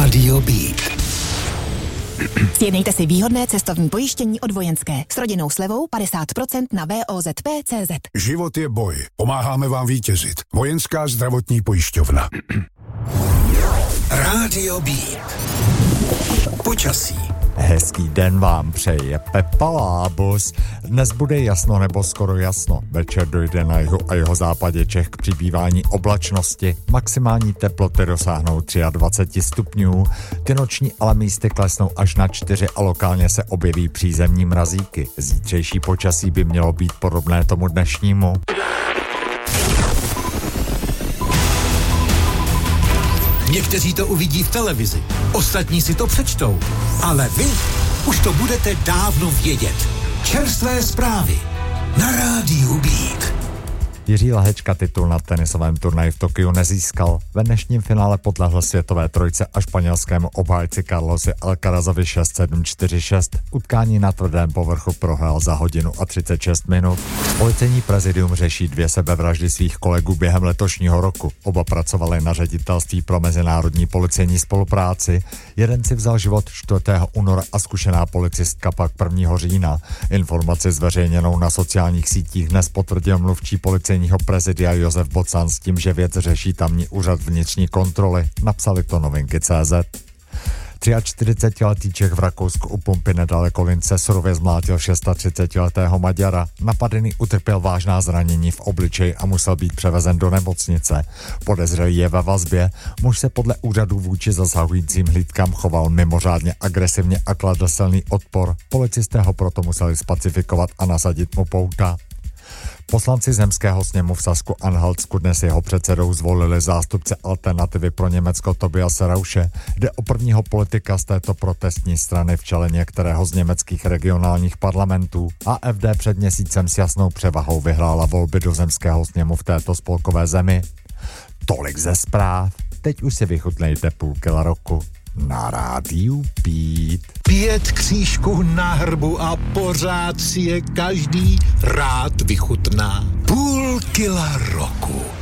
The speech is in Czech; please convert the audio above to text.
Rádio Beat. Sjednejte si výhodné cestovní pojištění od Vojenské s rodinnou slevou 50% na VOZP.cz. Život je boj. Pomáháme vám vítězit. Vojenská zdravotní pojišťovna. Rádio Beat. Počasí. Hezký den vám přeje Pepa Lábus. Dnes bude jasno nebo skoro jasno. Večer dojde na jihu a jeho západě Čech k přibývání oblačnosti. Maximální teploty dosáhnou 23 stupňů. Ty noční ale místy klesnou až na 4 a lokálně se objeví přízemní mrazíky. Zítřejší počasí by mělo být podobné tomu dnešnímu. Někteří to uvidí v televizi, ostatní si to přečtou, ale vy už to budete dávno vědět. Čerstvé zprávy na Rádiu Beat. Jiří Lahečka titul na tenisovém turnaji v Tokiu nezískal. Ve dnešním finále podlehl světové trojce a španělskému obhájci Carlosi Alcarazovi 6-7, 4-6. Utkání na tvrdém povrchu prohrál za hodinu a 36 minut. Policejní prezidium řeší 2 sebevraždy svých kolegů během letošního roku. Oba pracovali na ředitelství pro mezinárodní policejní spolupráci. Jeden si vzal život 4. února a zkušená policistka pak 1. října. Informaci zveřejněnou na sociálních sítích dnes potvrdil mluvčí policejního prezidia Josef Bocan s tím, že věc řeší tamní úřad vnitřní kontroly. Napsali to Novinky.cz. 43letý Čech v Rakousku u pumpy nedaleko Lince surově zmlátil 36letého Maďara. Napadený utrpěl vážná zranění v obličeji a musel být převezen do nemocnice. Podezřelý je ve vazbě. Muž se podle úřadů vůči zasahujícím hlídkám choval mimořádně agresivně a kladl silný odpor. Policisté ho proto museli spacifikovat a nasadit mu pouta. Poslanci zemského sněmu v Sasku-Anhaltsku dnes jeho předsedou zvolili zástupce Alternativy pro Německo Tobiase Rausche. Jde o prvního politika z této protestní strany v čele některého z německých regionálních parlamentů. AfD před měsícem s jasnou převahou vyhrála volby do zemského sněmu v této spolkové zemi. Tolik ze zpráv. Teď už si vychutnejte půl kila roku. Na Rádiu Beat. 5 křížků na hrbu a pořád si je každý rád vychutná. Půl kila roku.